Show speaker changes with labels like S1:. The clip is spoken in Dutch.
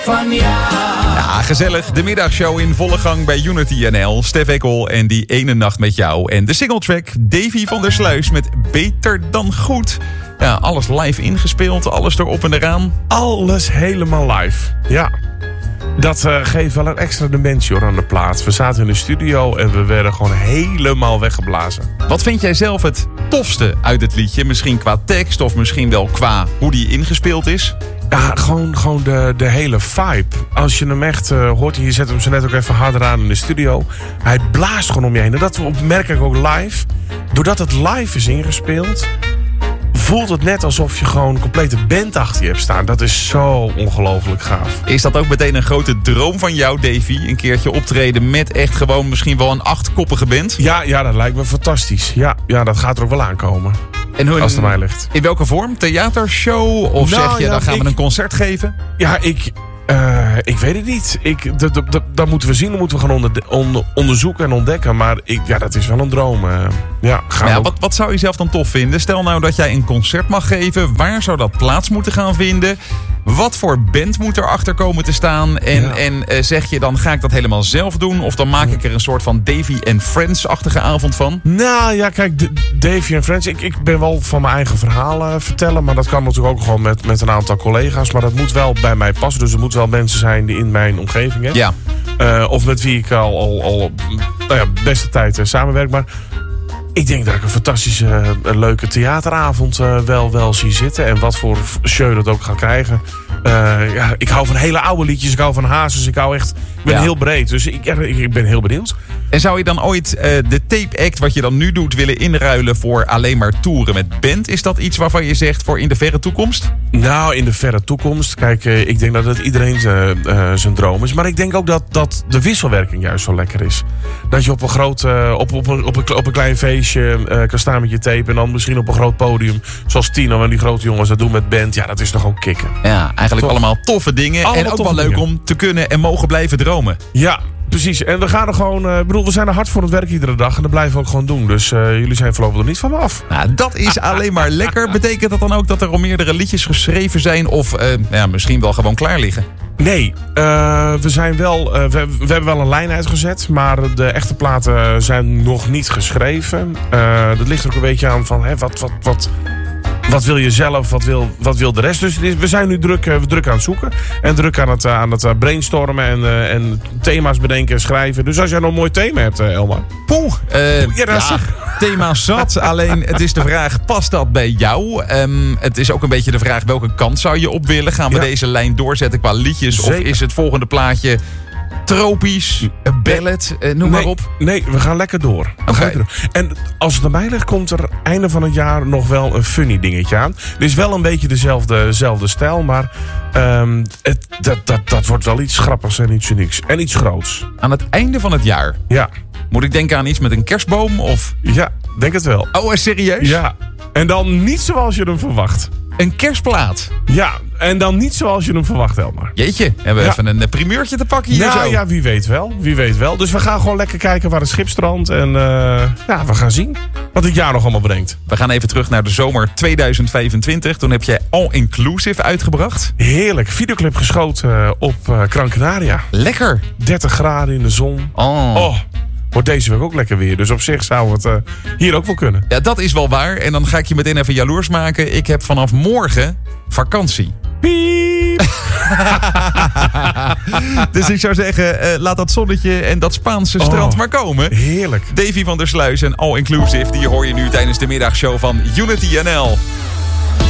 S1: van jou.
S2: Ja, gezellig. De middagshow in volle gang bij Unity NL. Stef Ekkel en Die Ene Nacht met Jou. En de singletrack Davy van der Sluis met Beter dan Goed. Ja, alles live ingespeeld, alles erop en eraan.
S3: Alles helemaal live, ja. Dat geeft wel een extra dimensie hoor, aan de plaat. We zaten in de studio en we werden gewoon helemaal weggeblazen.
S2: Wat vind jij zelf het tofste uit het liedje? Misschien qua tekst of misschien wel qua hoe die ingespeeld is?
S3: Ja, gewoon de hele vibe. Als je hem echt hoort en je zet hem zo net ook even harder aan in de studio. Hij blaast gewoon om je heen. En dat merk ik ook live. Doordat het live is ingespeeld, voelt het net alsof je gewoon een complete band achter je hebt staan. Dat is zo ongelooflijk gaaf.
S2: Is dat ook meteen een grote droom van jou, Davy? Een keertje optreden met echt gewoon misschien wel een 8-koppige band?
S3: Ja, dat lijkt me fantastisch. Ja, dat gaat er ook wel aankomen.
S2: En
S3: als het aan mij ligt.
S2: In welke vorm? Theatershow? Of zeg je, dan gaan we een concert geven?
S3: Ja, ik weet het niet. Dat moeten we zien. Dat moeten we gaan onderzoeken en ontdekken. Maar dat is wel een droom.
S2: Wat zou je zelf dan tof vinden? Stel nou dat jij een concert mag geven. Waar zou dat plaats moeten gaan vinden? Wat voor band moet erachter komen te staan? En zeg je dan, ga ik dat helemaal zelf doen? Of dan maak ik er een soort van Davy and Friends-achtige avond van?
S3: Nou ja, kijk, Davy and Friends. Ik ben wel van mijn eigen verhaal vertellen. Maar dat kan natuurlijk ook gewoon met een aantal collega's. Maar dat moet wel bij mij passen. Dus er moeten wel mensen zijn die in mijn omgeving heb.
S2: Ja.
S3: Of met wie ik al beste tijd samenwerk. Maar ik denk dat ik een fantastische, leuke theateravond wel zie zitten. En wat voor show dat ook ga krijgen. Ik hou van hele oude liedjes. Ik hou van hazes. Ik ben heel breed. Dus ik ben heel benieuwd.
S2: En zou je dan ooit de tape act wat je dan nu doet willen inruilen voor alleen maar toeren met band? Is dat iets waarvan je zegt voor in de verre toekomst? Nou,
S3: in de verre toekomst. Kijk, ik denk dat het iedereen zijn droom is. Maar ik denk ook dat de wisselwerking juist zo lekker is. Dat je op een groot, op een klein feestje kan staan met je tape. En dan misschien op een groot podium. Zoals Tino en die grote jongens dat doen met band. Ja, dat is toch ook kicken.
S2: Ja, eigenlijk allemaal toffe dingen. Allemaal en ook wel leuk dingen om te kunnen en mogen blijven dromen.
S3: Ja, precies. En we gaan er gewoon... we zijn er hard voor het werk iedere dag. En dat blijven we ook gewoon doen. Dus jullie zijn voorlopig er niet van me af.
S2: Nou, dat is alleen maar lekker. Betekent dat dan ook dat er al meerdere liedjes geschreven zijn? Of misschien wel gewoon klaar liggen?
S3: Nee, we hebben wel een lijn uitgezet. Maar de echte platen zijn nog niet geschreven. Dat ligt er ook een beetje aan van... Wat wil je zelf, wat wil de rest? Dus we zijn nu druk aan het zoeken. En druk aan het brainstormen en thema's bedenken en schrijven. Dus als jij nog een mooi thema hebt, Elmar.
S2: Thema zat. Alleen het is de vraag, past dat bij jou? Het is ook een beetje de vraag, welke kant zou je op willen? Gaan we deze lijn doorzetten qua liedjes? Zeker. Of is het volgende plaatje tropisch, ballad, noem maar op?
S3: Nee, we gaan lekker door. En als het aan mij ligt, komt er einde van het jaar nog wel een funny dingetje aan. Het is wel een beetje dezelfde stijl, maar dat wordt wel iets grappigs en iets unieks. En iets groots.
S2: Aan het einde van het jaar?
S3: Ja.
S2: Moet ik denken aan iets met een kerstboom? Of?
S3: Ja, denk het wel.
S2: Oh, serieus?
S3: Ja. En dan niet zoals je hem verwacht.
S2: Een kerstplaat?
S3: Ja, en dan niet zoals je hem verwacht, Elmar.
S2: Jeetje, hebben we even een primeurtje te pakken hier zo?
S3: Ja, wie weet wel. Dus we gaan gewoon lekker kijken waar het schip strandt. En we gaan zien wat het jaar nog allemaal brengt.
S2: We gaan even terug naar de zomer 2025. Toen heb je All Inclusive uitgebracht.
S3: Heerlijk. Videoclip geschoten op Gran Canaria.
S2: Lekker.
S3: 30 graden in de zon.
S2: Oh.
S3: Wordt deze week ook lekker weer. Dus op zich zou het hier ook wel kunnen.
S2: Ja, dat is wel waar. En dan ga ik je meteen even jaloers maken. Ik heb vanaf morgen vakantie.
S3: Piep.
S2: Dus ik zou zeggen, laat dat zonnetje en dat Spaanse strand maar komen.
S3: Heerlijk.
S2: Davy van der Sluis en All Inclusive, die hoor je nu tijdens de middagshow van Unity NL.